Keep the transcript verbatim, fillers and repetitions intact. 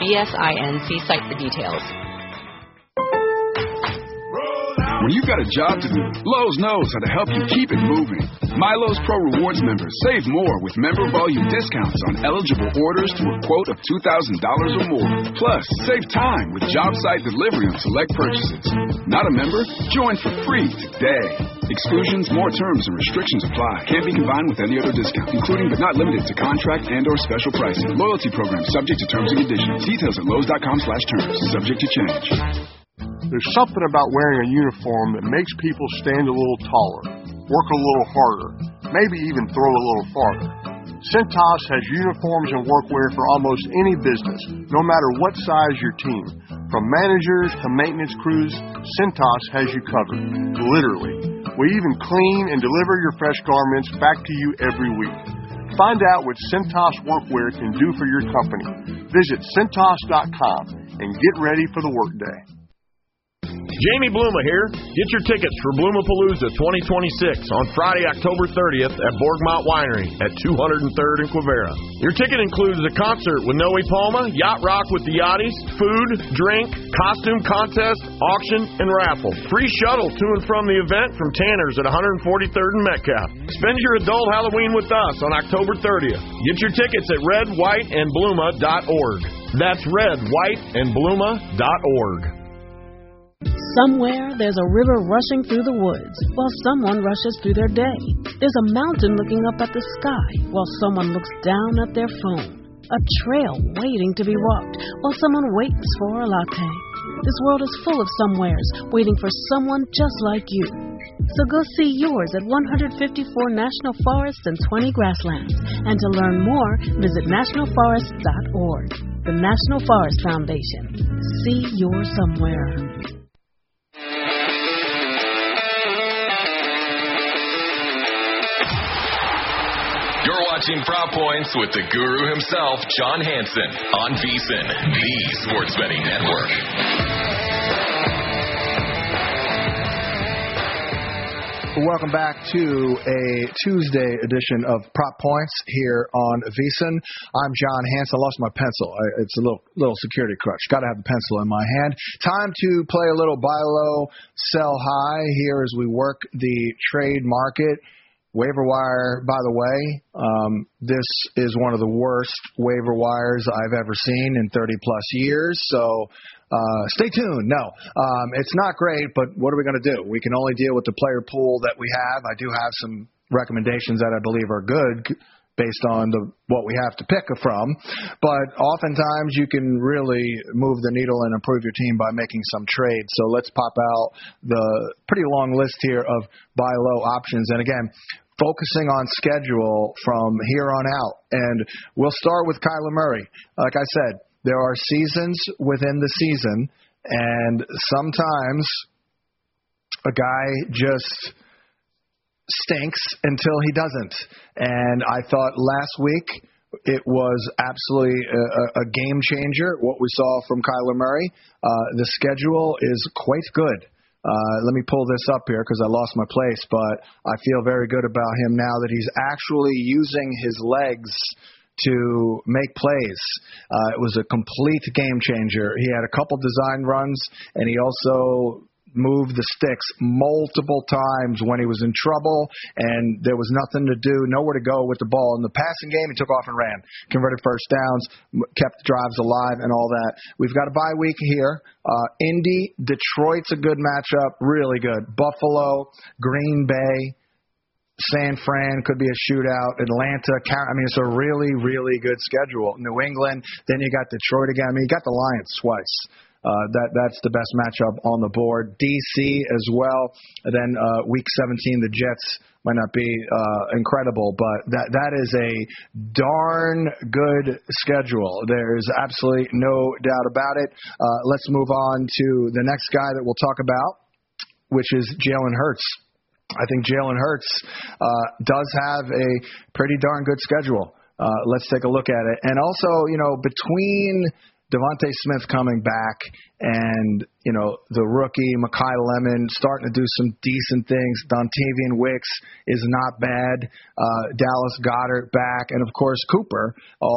B S I N C site for details. When you've got a job to do, Lowe's knows how to help you keep it moving. MyLowe's Pro Rewards members save more with member volume discounts on eligible orders to a quote of two thousand dollars or more. Plus, save time with job site delivery on select purchases. Not a member? Join for free today. Exclusions, more terms, and restrictions apply. Can't be combined with any other discount, including but not limited to contract and or special pricing. Loyalty program subject to terms and conditions. Details at Lowe's.com slash terms. Subject to change. There's something about wearing a uniform that makes people stand a little taller, work a little harder, maybe even throw a little farther. Cintas has uniforms and workwear for almost any business, no matter what size your team. From managers to maintenance crews, Cintas has you covered, literally. We even clean and deliver your fresh garments back to you every week. Find out what Cintas workwear can do for your company. Visit Cintas dot com and get ready for the workday. Jamie Bluma here. Get your tickets for Blumapalooza twenty twenty-six on Friday, October thirtieth at Borgmont Winery at two hundred third and Quivira. Your ticket includes a concert with Noe Palma, Yacht Rock with the Yachties, food, drink, costume contest, auction, and raffle. Free shuttle to and from the event from Tanner's at one forty-third and Metcalf. Spend your adult Halloween with us on October thirtieth. Get your tickets at red white and bluma dot org. That's red white and bluma dot org. Somewhere there's a river rushing through the woods while someone rushes through their day. There's a mountain looking up at the sky while someone looks down at their phone. A trail waiting to be walked while someone waits for a latte. This world is full of somewheres waiting for someone just like you. So go see yours at one hundred fifty-four National Forests and twenty Grasslands. And to learn more, visit national forest dot org. The National Forest Foundation. See your somewhere. You're watching Prop Points with the guru himself, John Hansen, on VSiN, the Sports Betting Network. Welcome back to a Tuesday edition of Prop Points here on VSiN. I'm John Hansen. I lost my pencil. I, it's a little little security crutch. Got to have the pencil in my hand. Time to play a little buy low, sell high here as we work the trade market. Waiver wire, by the way, um, this is one of the worst waiver wires I've ever seen in thirty-plus years, so uh, stay tuned. No, um, it's not great, but what are we going to do? We can only deal with the player pool that we have. I do have some recommendations that I believe are good based on the what we have to pick from, but oftentimes you can really move the needle and improve your team by making some trades. So let's pop out the pretty long list here of buy low options. And again, focusing on schedule from here on out. And we'll start with Kyler Murray. Like I said, there are seasons within the season, and sometimes a guy just stinks until he doesn't. And I thought last week it was absolutely a, a game changer, what we saw from Kyler Murray. Uh, the schedule is quite good. Uh, let me pull this up here because I lost my place, but I feel very good about him now that he's actually using his legs to make plays. Uh, it was a complete game changer. He had a couple design runs, and he also moved the sticks multiple times when he was in trouble, and there was nothing to do, nowhere to go with the ball. In the passing game, he took off and ran, converted first downs, kept drives alive, and all that. We've got a bye week here. Uh, Indy, Detroit's a good matchup, really good. Buffalo, Green Bay, San Fran could be a shootout. Atlanta, I mean, it's a really, really good schedule. New England, then you got Detroit again. I mean, you got the Lions twice. Uh, that that's the best matchup on the board. D C as well. And then uh, week seventeen, the Jets might not be uh, incredible, but that that is a darn good schedule. There's absolutely no doubt about it. Uh, let's move on to the next guy that we'll talk about, which is Jalen Hurts. I think Jalen Hurts uh, does have a pretty darn good schedule. Uh, let's take a look at it. And also, you know, between Devontae Smith coming back and, you know, the rookie, Mekhi Lemon, starting to do some decent things. Dontavian Wicks is not bad. Uh, Dallas Goedert back. And, of course, Cooper.